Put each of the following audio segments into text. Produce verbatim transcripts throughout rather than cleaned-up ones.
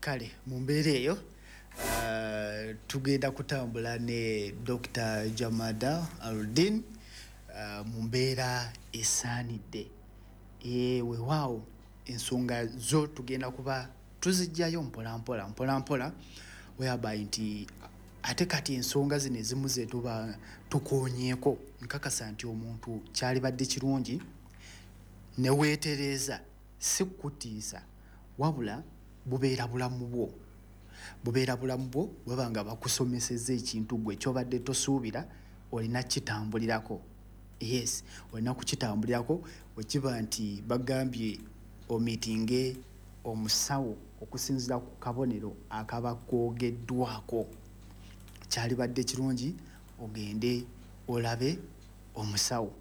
kale mu mbeera eyo uh, tugenda kutambula ne Doctor Jamada Al-Din uh, mu mbeera esaanidde. E weewaawo ensonga zo tugenda kuba tuzijjayo mpola mpola mpola mpola whereby nti ate kati ensonga zino ezimu ze tuba tukoonyeeko nkakasa nti omuntu kyalibadde kirungi ne weetereza si kutiisa wabula bubeera bulamu bwo bubeera bulamu bwo bwaba nga bakusomesezza ekintu gwe kyobadde tosuubira olina kitambulirako. Yes, olina kukitambulirako wekiba nti bagambye omiitinge omusawo okusinziira ku kabonero akaba koogeddwako kyalibadde kirungi ogende olabe omusawo.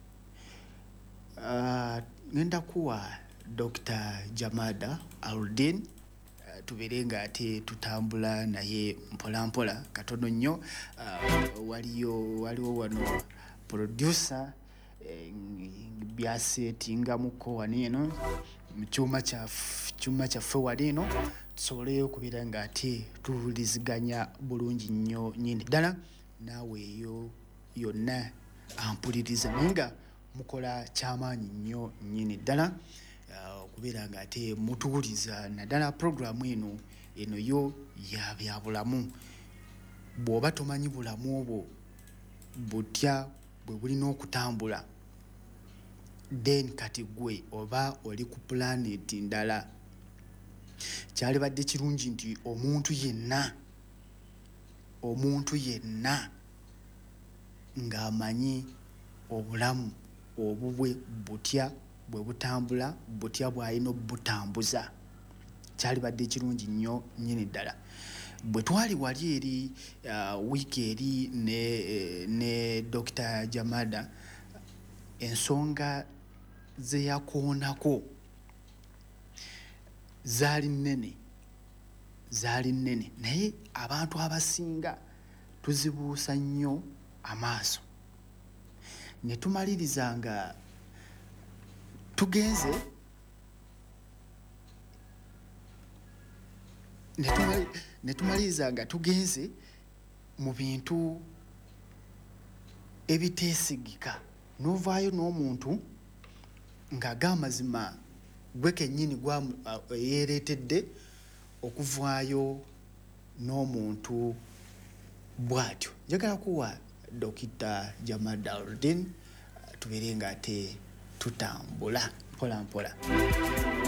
Uh, ngenda kuwa Doctor Jamada Al-Din uh, tubeere nga ate tutambula naye mpola mpola katono nnyo. Uh, waliyo waliwo wano producer eh, byasetingamuko wano mu kyuma kya kyuma kyaffe wano tusobole okubeera nga ate tuwuliziganya bulungi nnyo nnyini ddala naawe eyo yonna ampuliriza naye nga mukola kyamaanyi nnyo nnyini ddala okubeera nga ate mutuwuliza naddala programu eno eno yo ya byabulamu. Bw'oba tomanyi bulamu obwo butya bwe bulina okutambula then kati gwe oba oli ku planet ndala. Kyalibadde kirungi nti omuntu yenna omuntu yenna ng'amanyi obulamu obubwe butya bwe butambula butya bw'alina obutambuza. Kyalibadde kirungi nnyo nnyini ddala. Bwe twali wali eri uh, wiiki eri ne, ne Doctor Jamada ensonga ze yakoonako zaali nnene zaali nnene naye abantu abasinga tuzibuusa nnyo amaaso ne tumaliriza nga tugenze ne tumaliriza nga tugenze mu bintu ebiteesigika n'ovaayo n'omuntu ng'ag'amazima gwe kennyini gwa uh, yeereetedde okuvaayo n'omuntu bw'atyo. Njagala kuwa Doctor Jamada Al-Din uh, tubeere nga ate tutambula mpola mpola.